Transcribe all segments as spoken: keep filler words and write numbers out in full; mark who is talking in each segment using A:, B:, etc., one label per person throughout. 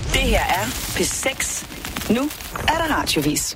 A: Det her er P seks. Nu er der radiovis.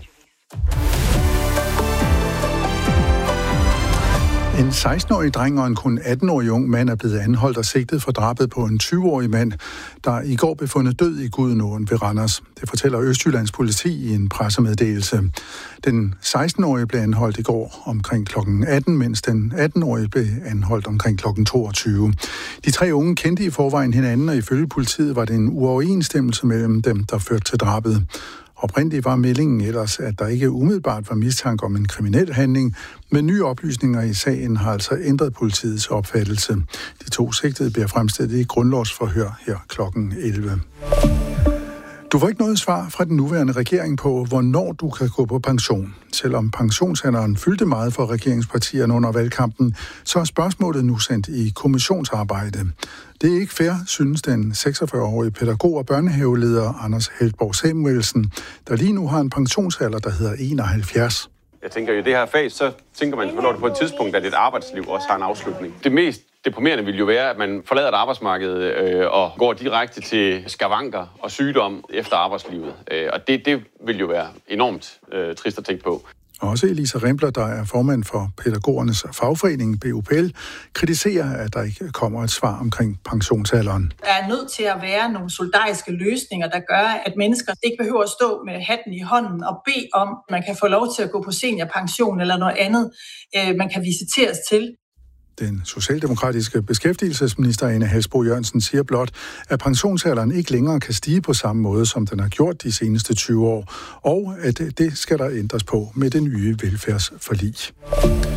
B: En seksten-årig dreng og en kun atten-årig ung mand er blevet anholdt og sigtet for drabet på en tyve-årig mand, der i går blev fundet død i Gudenåen ved Randers. Det fortæller Østjyllands politi i en pressemeddelelse. Den seksten-årige blev anholdt i går omkring klokken atten, mens den atten-årige blev anholdt omkring klokken toogtyve. De tre unge kendte i forvejen hinanden, og ifølge politiet var det en uoverensstemmelse mellem dem, der førte til drabet. Oprindeligt var meldingen ellers, at der ikke umiddelbart var mistanke om en kriminel handling, men nye oplysninger i sagen har altså ændret politiets opfattelse. De to sigtede bliver fremstillet i grundlovsforhør her klokken elleve. Du får ikke noget svar fra den nuværende regering på, hvornår du kan gå på pension. Selvom pensionsalderen fyldte meget for regeringspartierne under valgkampen, så er spørgsmålet nu sendt i kommissionsarbejde. Det er ikke fair, synes den seksogfyrre-årige pædagog og børnehaveleder Anders Heltborg Samuelsen, der lige nu har en pensionsalder, der hedder enoghalvfjerds.
C: Jeg tænker, i det her fag, så tænker man, hvornår det på et tidspunkt, at et arbejdsliv også har en afslutning. Det mest deprimerende vil jo være, at man forlader et arbejdsmarked øh, og går direkte til skavanker og sygdom efter arbejdslivet. Øh, og det, det vil jo være enormt øh, trist at tænke på.
B: Også Elisa Rempler, der er formand for pædagogernes fagforening B U P L, kritiserer, at der ikke kommer et svar omkring pensionsalderen.
D: Der er nødt til at være nogle solidariske løsninger, der gør, at mennesker ikke behøver at stå med hatten i hånden og bede om, at man kan få lov til at gå på seniorpension eller noget andet, man kan visiteres til.
B: Den socialdemokratiske beskæftigelsesminister Ane Halsboe-Jørgensen siger blot, at pensionsalderen ikke længere kan stige på samme måde, som den har gjort de seneste tyve år, og at det skal der ændres på med det nye velfærdsforlig.